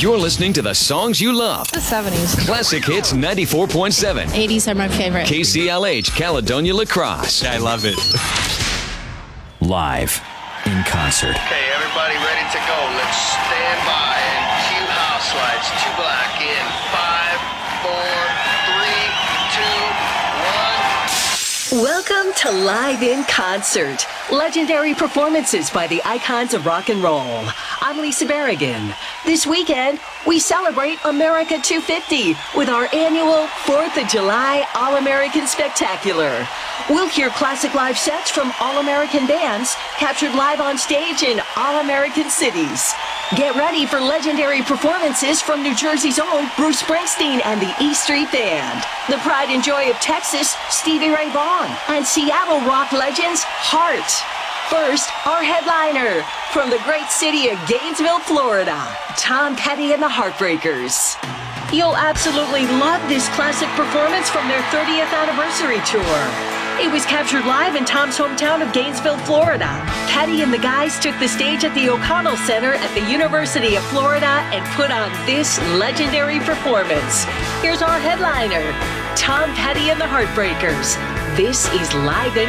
You're listening to the songs you love. The 70s. Classic Hits 94.7. 80s are my favorite. KCLH, Caledonia Lacrosse. I love it. Live in concert. Okay, everybody ready to go. Let's stand by and cue house lights. 2 black in 5, 4, 3, 2, 1. Welcome to Live in Concert. Legendary performances by the icons of rock and roll. I'm Lisa Berrigan. This weekend, we celebrate America 250 with our annual 4th of July All-American Spectacular. We'll hear classic live sets from All-American bands captured live on stage in All-American cities. Get ready for legendary performances from New Jersey's own Bruce Springsteen and the E Street Band, the pride and joy of Texas, Stevie Ray Vaughan, and Seattle rock legends, Heart. First, our headliner, from the great city of Gainesville, Florida, Tom Petty and the Heartbreakers. You'll absolutely love this classic performance from their 30th anniversary tour. It was captured live in Tom's hometown of Gainesville, Florida. Petty and the guys took the stage at the O'Connell Center at the University of Florida and put on this legendary performance. Here's our headliner, Tom Petty and the Heartbreakers. This is Live in